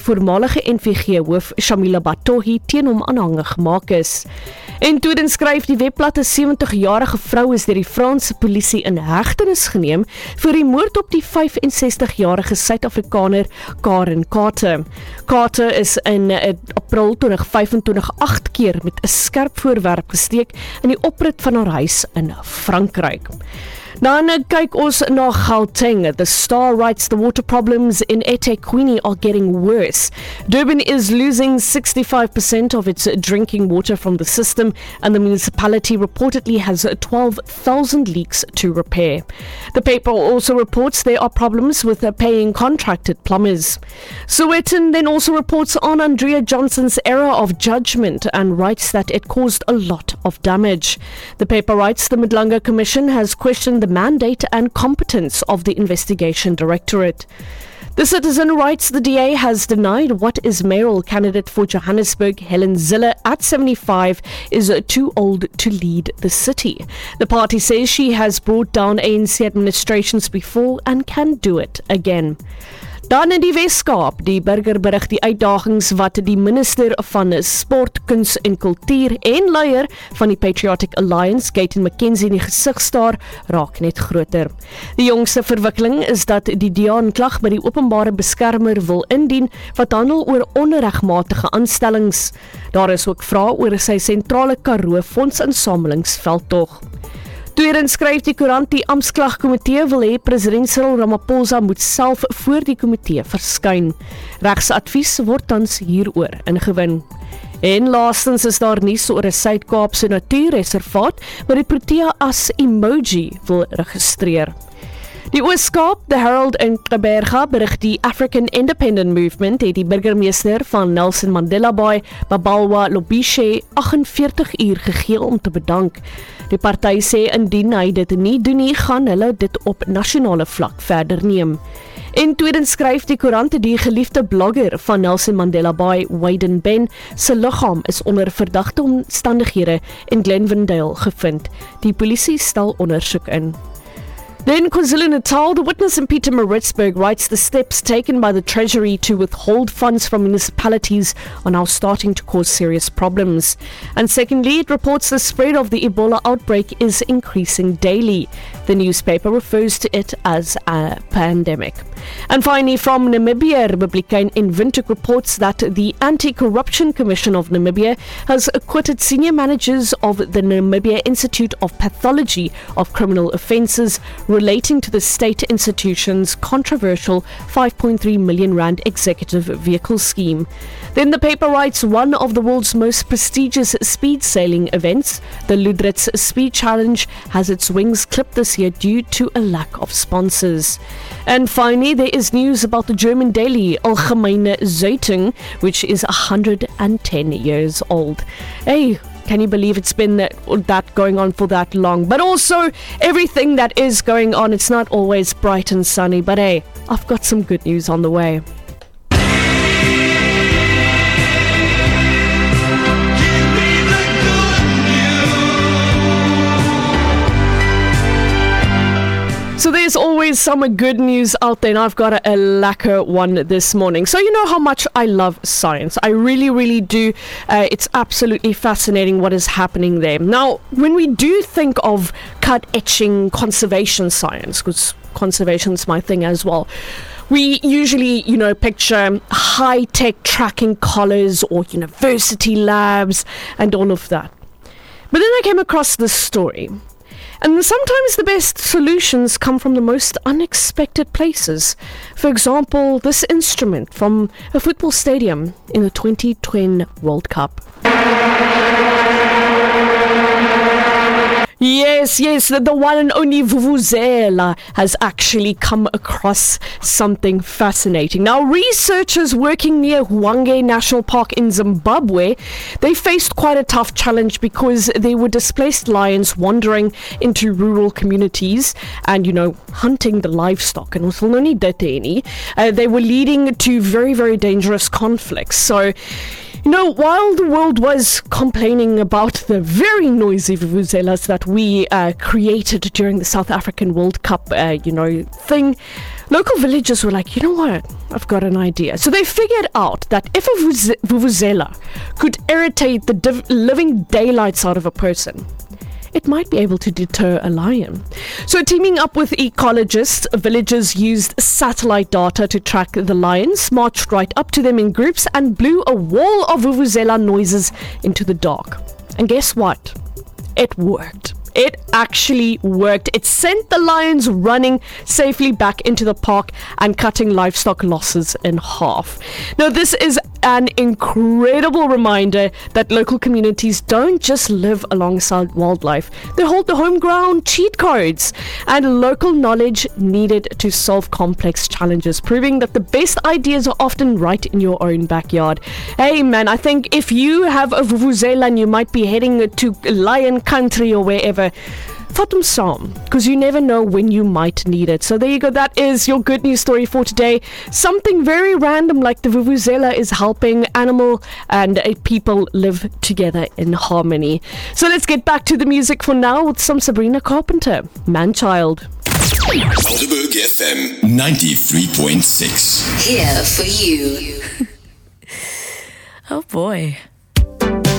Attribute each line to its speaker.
Speaker 1: voormalige NVG-hoof Shamila Batohi teen hom aanhangig gemaak is. En tweedens skryf die webblad 'n 70-jarige vrou is deur die Franse polisie in hegtenis geneem vir die moord op die 65-jarige Suid-Afrikaner Karen Carter. Carter is in April 2025 8 keer met 'n skerp voorwerp gesteek in die oprit van haar huis in Frankryk. Dan kyk ons na Gauteng. The Star writes the water problems in eThekwini are getting worse. Durban is losing 65% of its drinking water from the system, and the municipality reportedly has 12,000 leaks to repair. The paper also reports there are problems with paying contracted plumbers. Sowetan then also reports on Andrea Johnson's error of judgment and writes that it caused a lot of damage. The paper writes the Madlanga Commission has questioned the mandate and competence of the investigation directorate. The Citizen writes the DA has denied what is mayoral candidate for Johannesburg, Helen Zille, at 75, is too old to lead the city. The party says she has brought down ANC administrations before and can do it again. Dan in die Weskaap, die burger berig die uitdagings wat die minister van Sport, Kuns en Kultuur en leier van die Patriotic Alliance, Gayton McKenzie, in die gesig staar, raak net groter. Die jongste verwikkeling is dat die DA 'n klag by die openbare beskermer wil indien wat handel oor onregmatige aanstellings. Daar is ook vrae oor sy sentrale Karoo fondsinsamelingsveldtog. Tweedens skryf die koerant die amptklagkomitee wil hê president Cyril Ramaphosa moet self voor die komitee verskyn. Regsadvies word tans hieroor ingewin. En laastens is daar nuus oor 'n Suid-Kaapse natuurreservaat wat die Protea as emoji wil registreer. Die Oos-Kaap, The Herald in Gqeberha, berig die African Independent Movement het die burgemeester van Nelson Mandela Bay, Babalwa Lobishe, 48 uur gegee om te bedank. Die party sê indien hy dit nie doen nie, gaan hulle dit op nasionale vlak verder neem. En tweedens skryf die koerant die geliefde blogger van Nelson Mandela Bay, Wayden Ben, se liggaam is onder verdagte omstandighede in Glenvendale gevind. Die polisie stel ondersoek in. Then KwaZulu-Natal, the witness in Pietermaritzburg writes the steps taken by the Treasury to withhold funds from municipalities are now starting to cause serious problems. And secondly, it reports the spread of the Ebola outbreak is increasing daily. The newspaper refers to it as a pandemic. And finally, from Namibia, Republican in Windhoek reports that the Anti-Corruption Commission of Namibia has acquitted senior managers of the Namibia Institute of Pathology of criminal offences relating to the state institution's controversial 5.3 million rand executive vehicle scheme. Then the paper writes one of the world's most prestigious speed sailing events, the Ludritz Speed Challenge, has its wings clipped this year due to a lack of sponsors. And finally, there is news about the German daily Allgemeine Zeitung, which is 110 years old. Hey, can you believe it's been that going on for that long? But also, everything that is going on, it's not always bright and sunny. But hey, I've got some good news on the way. So there's always some good news out there, and I've got a lacquer one this morning. So you know how much I love science. I really, really do. It's absolutely fascinating what is happening there. Now, when we do think of cut etching conservation science, because conservation's my thing as well, we usually, picture high-tech tracking collars or university labs and all of that. But then I came across this story. And sometimes the best solutions come from the most unexpected places. For example, this instrument from a football stadium in the 2010 World Cup. Yes, the one and only Vuvuzela has actually come across something fascinating. Now, researchers working near Hwange National Park in Zimbabwe, they faced quite a tough challenge because they were displaced lions wandering into rural communities and, hunting the livestock. And they were leading to very, very dangerous conflicts. So, while the world was complaining about the very noisy vuvuzelas that we created during the South African World Cup, thing, Local villagers were like, you know what? I've got an idea. So they figured out that if a vuvuzela could irritate the living daylights out of a person, it might be able to deter a lion. So teaming up with ecologists, villagers used satellite data to track the lions, marched right up to them in groups and blew a wall of vuvuzela noises into the dark. And guess what? It worked. It actually worked. It sent the lions running safely back into the park and cutting livestock losses in half. Now, this is an incredible reminder that local communities don't just live alongside wildlife. They hold the home ground cheat codes and local knowledge needed to solve complex challenges, proving that the best ideas are often right in your own backyard. Hey man, I think if you have a vuvuzela and you might be heading to lion country or wherever, vat hom saam, because you never know when you might need it. So there you go. That is your good news story for today. Something very random like the vuvuzela is helping animal and people live together in harmony. So let's get back to the music for now with some Sabrina Carpenter, Man-Child.
Speaker 2: Helderberg FM 93.6.
Speaker 3: Here for you.
Speaker 4: Oh boy.